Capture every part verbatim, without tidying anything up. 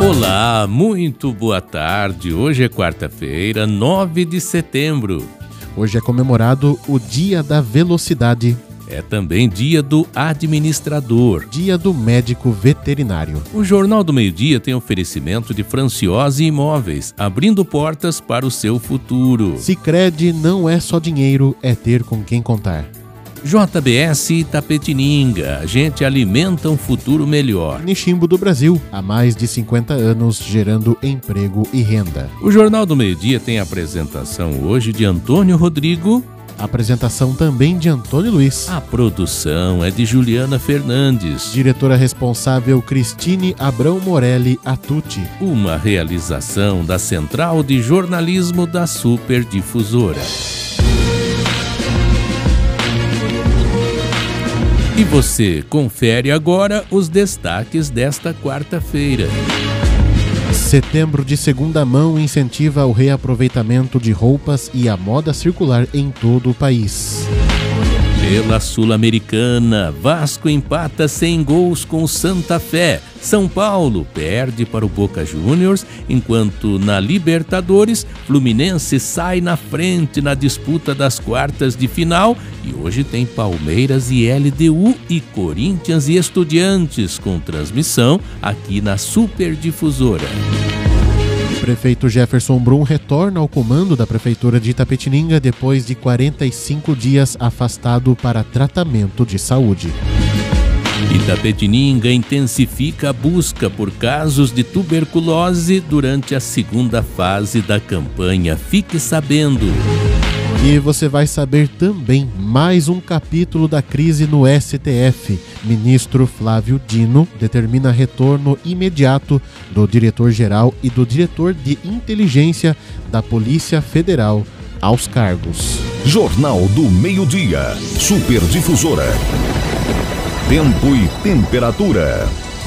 Olá, muito boa tarde. Hoje é quarta-feira, nove de setembro. Hoje é comemorado o Dia da Velocidade. É também dia do administrador. Dia do médico veterinário. O Jornal do Meio-Dia tem oferecimento de Franciose Imóveis, abrindo portas para o seu futuro. Sicredi não é só dinheiro, é ter com quem contar. J B S Itapetininga, a gente alimenta um futuro melhor. Niximbo do Brasil, há mais de cinquenta anos, gerando emprego e renda. O Jornal do Meio-Dia tem a apresentação hoje de Antônio Rodrigo. Apresentação também de Antônio Luiz. A produção é de Juliana Fernandes. Diretora responsável Cristine Abrão Morelli Atucci. Uma realização da Central de Jornalismo da Superdifusora. E você confere agora os destaques desta quarta-feira. Setembro de segunda mão incentiva o reaproveitamento de roupas e a moda circular em todo o país. Pela Sul-Americana, Vasco empata sem gols com Santa Fé. São Paulo perde para o Boca Juniors, enquanto na Libertadores, Fluminense sai na frente na disputa das quartas de final. E hoje tem Palmeiras e L D U e Corinthians e Estudiantes com transmissão aqui na Superdifusora. Prefeito Jefferson Brum retorna ao comando da Prefeitura de Itapetininga depois de quarenta e cinco dias afastado para tratamento de saúde. Itapetininga intensifica a busca por casos de tuberculose durante a segunda fase da campanha Fique Sabendo. E você vai saber também mais um capítulo da crise no S T F. Ministro Flávio Dino determina retorno imediato do diretor-geral e do diretor de inteligência da Polícia Federal aos cargos. Jornal do Meio-Dia, Superdifusora. Tempo e temperatura.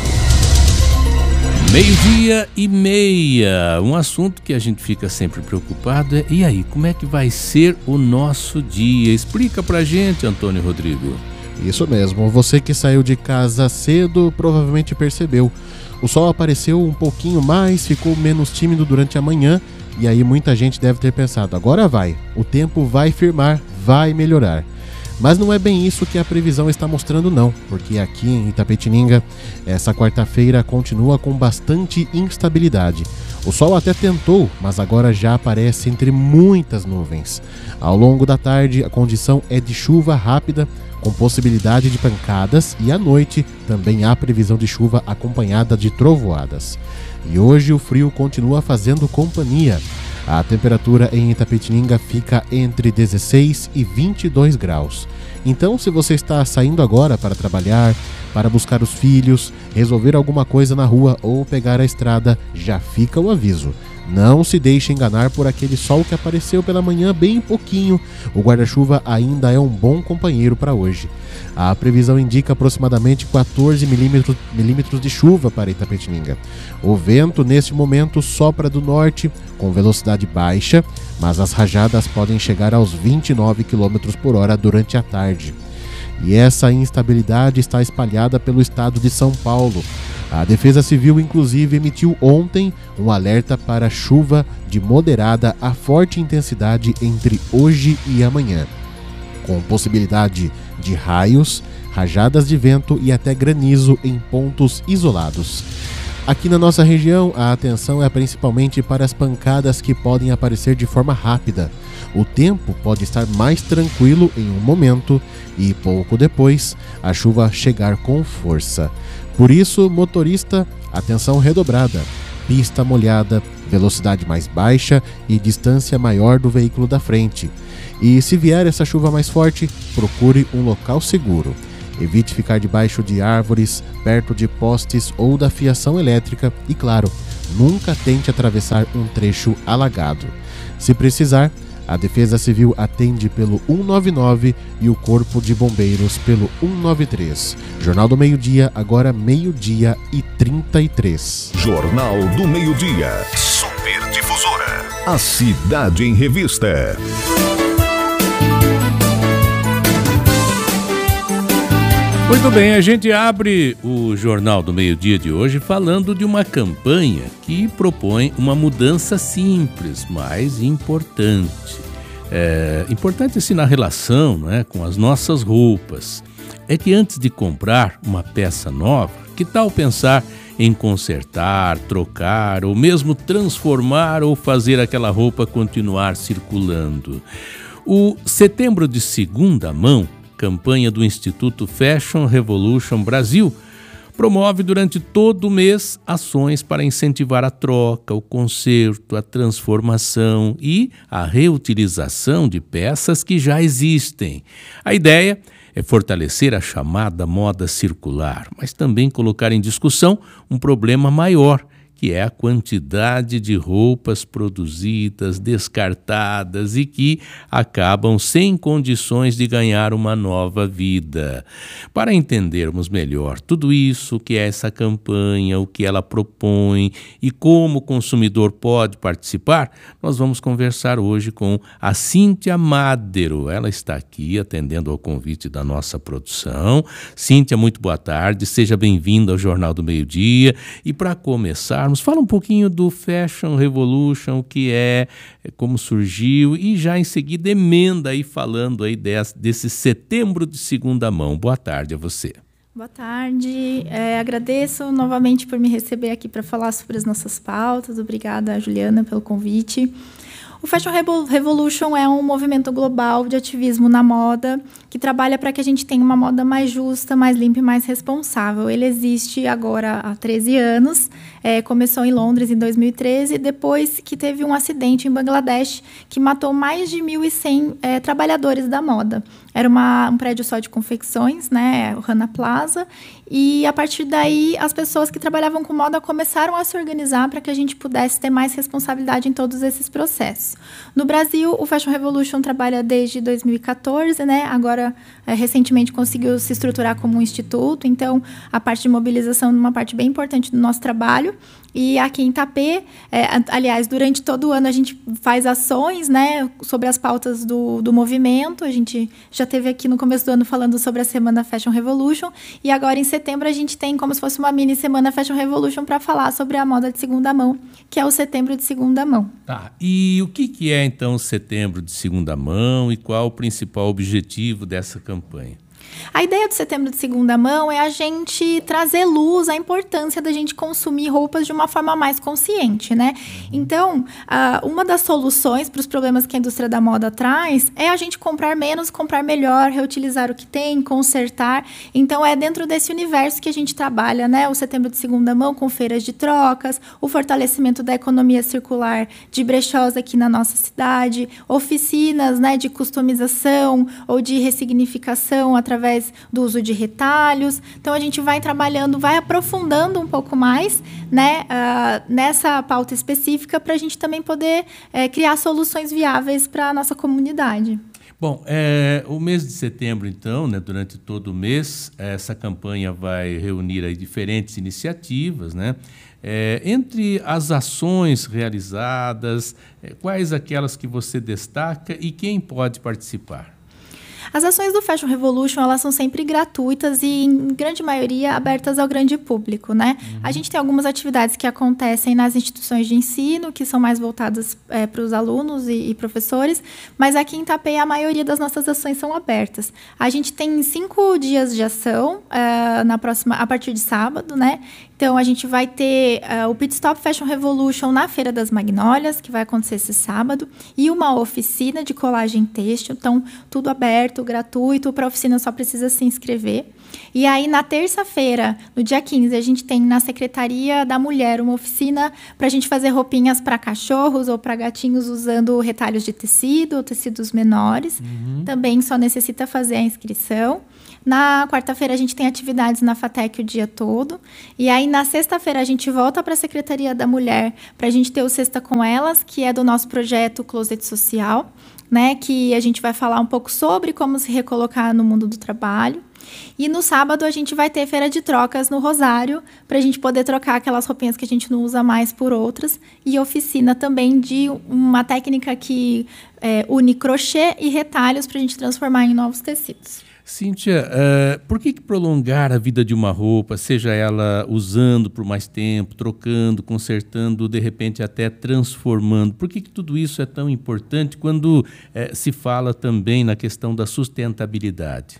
Meio-dia e meia. Um assunto que a gente fica sempre preocupado é: e aí, como é que vai ser o nosso dia? Explica pra gente, Antônio Rodrigo. Isso mesmo, você que saiu de casa cedo provavelmente percebeu. O sol apareceu um pouquinho mais, ficou menos tímido durante a manhã, e aí muita gente deve ter pensado: agora vai, o tempo vai firmar, vai melhorar. Mas não é bem isso que a previsão está mostrando não, porque aqui em Itapetininga, essa quarta-feira continua com bastante instabilidade. O sol até tentou, mas agora já aparece entre muitas nuvens. Ao longo da tarde, a condição é de chuva rápida, com possibilidade de pancadas, e à noite também há previsão de chuva acompanhada de trovoadas. E hoje o frio continua fazendo companhia. A temperatura em Itapetininga fica entre dezesseis e vinte e dois graus. Então, se você está saindo agora para trabalhar, para buscar os filhos, resolver alguma coisa na rua ou pegar a estrada, já fica o aviso. Não se deixe enganar por aquele sol que apareceu pela manhã bem pouquinho. O guarda-chuva ainda é um bom companheiro para hoje. A previsão indica aproximadamente quatorze milímetros de chuva para Itapetininga. O vento neste momento sopra do norte com velocidade baixa, mas as rajadas podem chegar aos vinte e nove quilômetros por hora durante a tarde. E essa instabilidade está espalhada pelo estado de São Paulo. A Defesa Civil, inclusive, emitiu ontem um alerta para chuva de moderada a forte intensidade entre hoje e amanhã, com possibilidade de raios, rajadas de vento e até granizo em pontos isolados. Aqui na nossa região, a atenção é principalmente para as pancadas que podem aparecer de forma rápida. O tempo pode estar mais tranquilo em um momento e, pouco depois, a chuva chegar com força. Por isso, motorista, atenção redobrada. Pista molhada, velocidade mais baixa e distância maior do veículo da frente. E se vier essa chuva mais forte, procure um local seguro. Evite ficar debaixo de árvores, perto de postes ou da fiação elétrica e, claro, nunca tente atravessar um trecho alagado. Se precisar, a Defesa Civil atende pelo um nove nove e o Corpo de Bombeiros pelo um nove três. Jornal do Meio-Dia, agora meio-dia e trinta e três. Jornal do Meio-Dia. Superdifusora. A Cidade em Revista. Muito bem, a gente abre o Jornal do Meio-Dia de hoje falando de uma campanha que propõe uma mudança simples, mas importante. É, importante assim na relação, né, com as nossas roupas. É que antes de comprar uma peça nova, que tal pensar em consertar, trocar ou mesmo transformar ou fazer aquela roupa continuar circulando? O Setembro de Segunda Mão, campanha do Instituto Fashion Revolution Brasil, promove durante todo o mês ações para incentivar a troca, o conserto, a transformação e a reutilização de peças que já existem. A ideia é fortalecer a chamada moda circular, mas também colocar em discussão um problema maior, que é a quantidade de roupas produzidas, descartadas e que acabam sem condições de ganhar uma nova vida. Para entendermos melhor tudo isso, o que é essa campanha, o que ela propõe e como o consumidor pode participar, nós vamos conversar hoje com a Cíntia Madero. Ela está aqui atendendo ao convite da nossa produção. Cíntia, muito boa tarde, seja bem-vinda ao Jornal do Meio-Dia. E para começar, nos fala um pouquinho do Fashion Revolution, o que é, como surgiu e já em seguida emenda aí falando aí desse, desse Setembro de Segunda Mão. Boa tarde a você. Boa tarde, é, agradeço novamente por me receber aqui para falar sobre as nossas pautas. Obrigada, Juliana, pelo convite. O Fashion Revolution é um movimento global de ativismo na moda que trabalha para que a gente tenha uma moda mais justa, mais limpa e mais responsável. Ele existe agora há treze anos, é, começou em Londres em dois mil e treze, depois que teve um acidente em Bangladesh que matou mais de mil e cem é, trabalhadores da moda. Era uma, um prédio só de confecções, né, o Rana Plaza, e a partir daí as pessoas que trabalhavam com moda começaram a se organizar para que a gente pudesse ter mais responsabilidade em todos esses processos. No Brasil, o Fashion Revolution trabalha desde dois mil e quatorze, né, agora é, recentemente conseguiu se estruturar como um instituto, então a parte de mobilização é uma parte bem importante do nosso trabalho. E aqui em Itapê, é, aliás, durante todo o ano a gente faz ações, né, sobre as pautas do, do movimento. A gente já teve aqui no começo do ano falando sobre a Semana Fashion Revolution. E agora em setembro a gente tem como se fosse uma mini Semana Fashion Revolution para falar sobre a moda de segunda mão, que é o Setembro de Segunda Mão. Tá. E o que, que é então o Setembro de Segunda Mão e qual o principal objetivo dessa campanha? A ideia do Setembro de Segunda Mão é a gente trazer luz à importância da gente consumir roupas de uma forma mais consciente, né? Então, uh, uma das soluções para os problemas que a indústria da moda traz é a gente comprar menos, comprar melhor, reutilizar o que tem, consertar. Então, é dentro desse universo que a gente trabalha, né? O Setembro de Segunda Mão com feiras de trocas, o fortalecimento da economia circular de brechós aqui na nossa cidade, oficinas, né, de customização ou de ressignificação através através do uso de retalhos. Então, a gente vai trabalhando, vai aprofundando um pouco mais, né, uh, nessa pauta específica para a gente também poder uh, criar soluções viáveis para a nossa comunidade. Bom, é, o mês de setembro, então, né, durante todo o mês, essa campanha vai reunir aí diferentes iniciativas, né? É, entre as ações realizadas, é, quais aquelas que você destaca e quem pode participar? As ações do Fashion Revolution, elas são sempre gratuitas e, em grande maioria, abertas ao grande público, né? Uhum. A gente tem algumas atividades que acontecem nas instituições de ensino, que são mais voltadas é, para os alunos e, e professores, mas aqui em Itapê, a maioria das nossas ações são abertas. A gente tem cinco dias de ação uh, na próxima, a partir de sábado, né? Então, a gente vai ter uh, o Pit Stop Fashion Revolution na Feira das Magnólias, que vai acontecer esse sábado, e uma oficina de colagem têxtil. Então, tudo aberto, gratuito, para a oficina só precisa se inscrever. E aí, na terça-feira, no dia quinze, a gente tem na Secretaria da Mulher uma oficina para a gente fazer roupinhas para cachorros ou para gatinhos usando retalhos de tecido ou tecidos menores. Uhum. Também só necessita fazer a inscrição. Na quarta-feira, a gente tem atividades na FATEC o dia todo. E aí, na sexta-feira, a gente volta para a Secretaria da Mulher para a gente ter o Sexta com Elas, que é do nosso projeto Closet Social, né? Que a gente vai falar um pouco sobre como se recolocar no mundo do trabalho. E no sábado, a gente vai ter feira de trocas no Rosário, para a gente poder trocar aquelas roupinhas que a gente não usa mais por outras. E oficina também de uma técnica que é, une crochê e retalhos para a gente transformar em novos tecidos. Cíntia, uh, por que, que prolongar a vida de uma roupa, seja ela usando por mais tempo, trocando, consertando, de repente até transformando? Por que, que tudo isso é tão importante quando uh, se fala também na questão da sustentabilidade?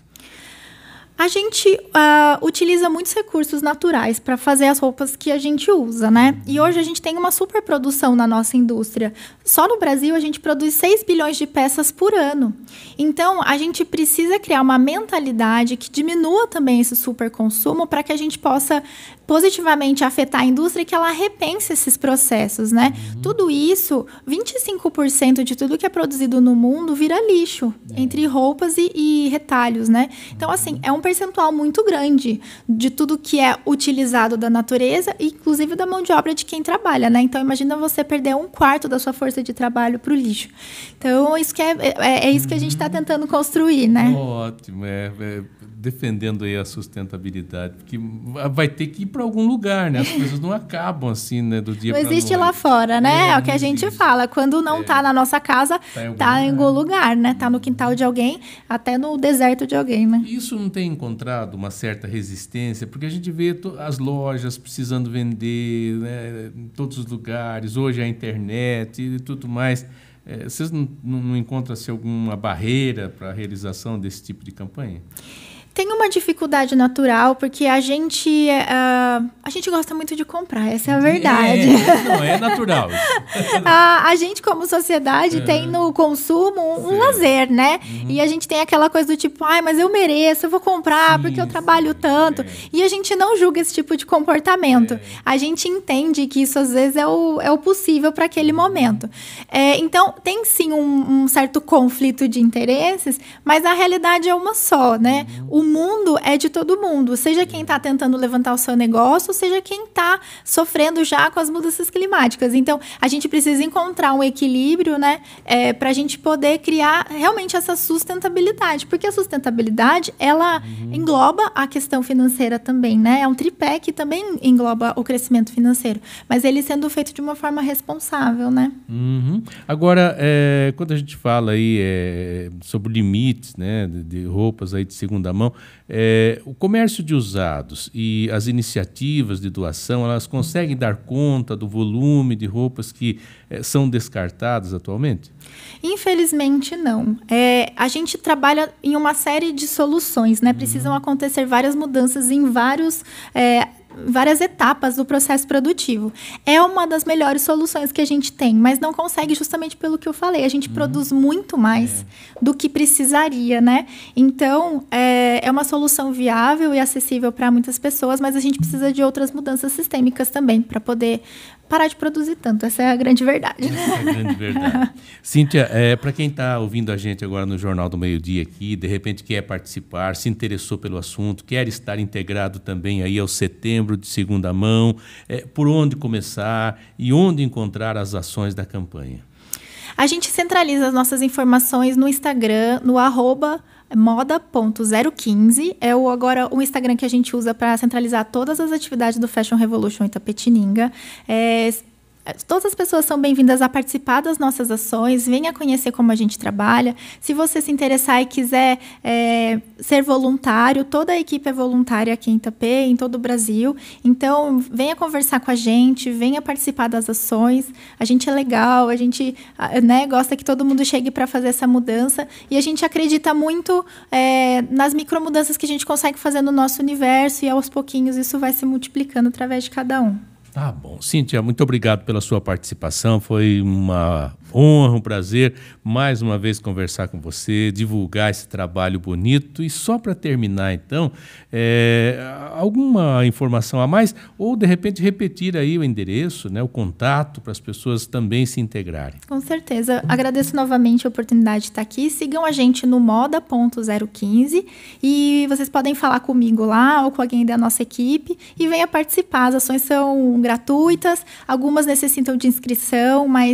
A gente uh, utiliza muitos recursos naturais para fazer as roupas que a gente usa, né? E hoje a gente tem uma superprodução na nossa indústria. Só no Brasil a gente produz seis bilhões de peças por ano. Então, a gente precisa criar uma mentalidade que diminua também esse superconsumo para que a gente possa positivamente afetar a indústria e que ela repense esses processos, né? Uhum. Tudo isso, vinte e cinco por cento de tudo que é produzido no mundo vira lixo, é. entre roupas e, e retalhos, né? Então, assim, é um percentual muito grande de tudo que é utilizado da natureza, inclusive da mão de obra de quem trabalha, né? Então, imagina você perder um quarto da sua força de trabalho para o lixo. Então, isso que é, é, é isso que a gente está tentando construir, né? Ótimo, é, é defendendo aí a sustentabilidade, porque vai ter que ir para algum lugar, né? As coisas não acabam assim, né, do dia para noite. Não existe lá fora, né? É, é o que a gente existe. fala. Quando não está é. na nossa casa, está em algum lugar, né? Está no quintal de alguém, até no deserto de alguém, né? Isso não tem encontrado uma certa resistência, porque a gente vê as lojas precisando vender, né, em todos os lugares, hoje a internet e tudo mais. É, vocês não, não, não encontram-se alguma barreira para a realização desse tipo de campanha? Tem uma dificuldade natural, porque a gente, uh, a gente gosta muito de comprar, essa é a verdade. É, não, é natural. a, a gente, como sociedade, uhum. tem no consumo um, um lazer, né? Uhum. E a gente tem aquela coisa do tipo, ai, mas eu mereço, eu vou comprar, sim, porque eu trabalho sim, tanto. É. E a gente não julga esse tipo de comportamento. É. A gente entende que isso, às vezes, é o, é o possível para aquele momento. É, então, tem, sim, um, um certo conflito de interesses, mas a realidade é uma só, né? Uhum. O mundo é de todo mundo, seja quem está tentando levantar o seu negócio, seja quem está sofrendo já com as mudanças climáticas. Então, a gente precisa encontrar um equilíbrio, né, é, para a gente poder criar realmente essa sustentabilidade, porque a sustentabilidade, ela uhum. engloba a questão financeira também, né? É um tripé que também engloba o crescimento financeiro, mas ele sendo feito de uma forma responsável, né? Uhum. Agora, é, quando a gente fala aí é, sobre limites, né, de, de roupas aí de segunda mão, É, o comércio de usados e as iniciativas de doação, elas conseguem dar conta do volume de roupas que é, são descartadas atualmente? Infelizmente, não. É, a gente trabalha em uma série de soluções, né? Precisam uhum. acontecer várias mudanças em vários... É, várias etapas do processo produtivo. É uma das melhores soluções que a gente tem, mas não consegue justamente pelo que eu falei. A gente uhum. produz muito mais é. do que precisaria, né? Então, é, é uma solução viável e acessível para muitas pessoas, mas a gente precisa de outras mudanças sistêmicas também para poder parar de produzir tanto. Essa é a grande verdade. Essa é a grande verdade. Cíntia, é, para quem está ouvindo a gente agora no Jornal do Meio-Dia aqui, de repente quer participar, se interessou pelo assunto, quer estar integrado também aí ao Setembro de Segunda Mão, é, por onde começar e onde encontrar as ações da campanha? A gente centraliza as nossas informações no Instagram, no arroba moda ponto zero quinze, é o, agora o Instagram que a gente usa para centralizar todas as atividades do Fashion Revolution Itapetininga. É, todas as pessoas são bem-vindas a participar das nossas ações, venha conhecer como a gente trabalha. Se você se interessar e quiser é, ser voluntário, toda a equipe é voluntária aqui em Itapê, em todo o Brasil. Então, venha conversar com a gente, venha participar das ações. A gente é legal, a gente né, gosta que todo mundo chegue para fazer essa mudança. E a gente acredita muito é, nas micromudanças que a gente consegue fazer no nosso universo e, aos pouquinhos, isso vai se multiplicando através de cada um. Tá bom. Cíntia, muito obrigado pela sua participação. Foi uma honra, um prazer mais uma vez conversar com você, divulgar esse trabalho bonito. E só para terminar, então, é, alguma informação a mais ou, de repente, repetir aí o endereço, né, o contato para as pessoas também se integrarem. Com certeza. Agradeço novamente a oportunidade de estar aqui. Sigam a gente no moda ponto zero quinze e vocês podem falar comigo lá ou com alguém da nossa equipe e venha participar. As ações são gratuitas, algumas necessitam de inscrição, mas